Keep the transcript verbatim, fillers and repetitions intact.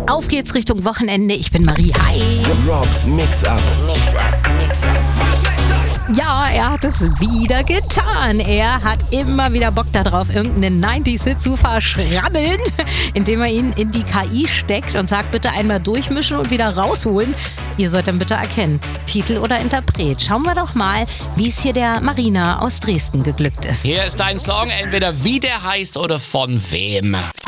Auf geht's Richtung Wochenende. Ich bin Marie. Hi. Robs Mix-Up. Mix-Up, Mix-Up. Ja, er hat es wieder getan. Er hat immer wieder Bock darauf, irgendeinen neunziger-Hit zu verschrabbeln, indem er ihn in die K I steckt und sagt, bitte einmal durchmischen und wieder rausholen. Ihr sollt dann bitte erkennen, Titel oder Interpret. Schauen wir doch mal, wie es hier der Marina aus Dresden geglückt ist. Hier ist dein Song, entweder wie der heißt oder von wem.